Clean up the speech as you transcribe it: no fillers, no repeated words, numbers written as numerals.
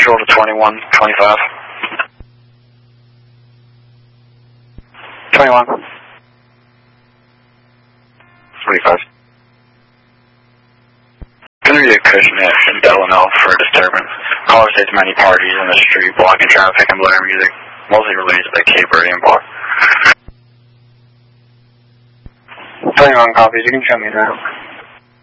Central to 2125. 21. 45. Gonna be a cushion hit in Delano for a disturbance. Caller states many parties in the street blocking traffic and blaring music, mostly related to the Cape Verdean block. 21 copies, you can show me that.